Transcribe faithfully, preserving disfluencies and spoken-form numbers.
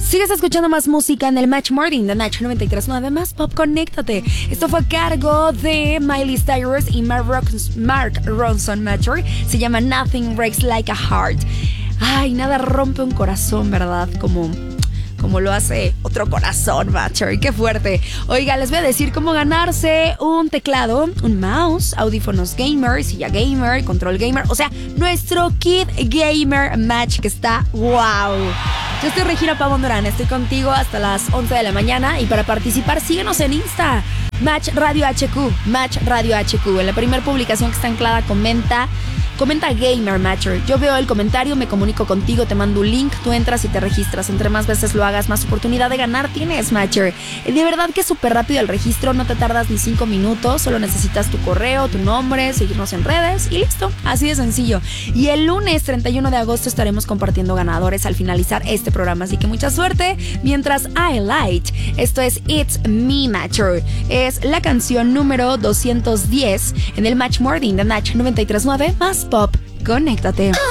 Sigues escuchando más música en el Match Morning de Match noventa y tres punto nueve más Pop. Conéctate. Esto fue a cargo de Miley Cyrus y Mark, Rock- Mark Ronson Matcher. Se llama Nothing Breaks Like a Heart. Ay, nada rompe un corazón, ¿verdad? Como... como lo hace otro corazón, Matcher. ¡Qué fuerte! Oiga, les voy a decir cómo ganarse un teclado, un mouse, audífonos gamer, silla gamer, control gamer. O sea, nuestro kit gamer Match que está wow. Yo estoy Regina Pavón Durán, estoy contigo hasta las once de la mañana. Y para participar, síguenos en Insta. Match Radio H Q, Match Radio H Q. En la primera publicación que está anclada, comenta... Comenta Gamer Matcher. Yo veo el comentario, me comunico contigo, te mando un link, tú entras y te registras. Entre más veces lo hagas, más oportunidad de ganar tienes, Matcher. De verdad que es súper rápido el registro, no te tardas ni cinco minutos, solo necesitas tu correo, tu nombre, seguirnos en redes y listo. Así de sencillo. Y el lunes treinta y uno de agosto estaremos compartiendo ganadores al finalizar este programa, así que mucha suerte. Mientras I Light, esto es It's Me Matcher. Es la canción número doscientos diez en el Match Morning de Match noventa y tres punto nueve más Pop. Conéctate.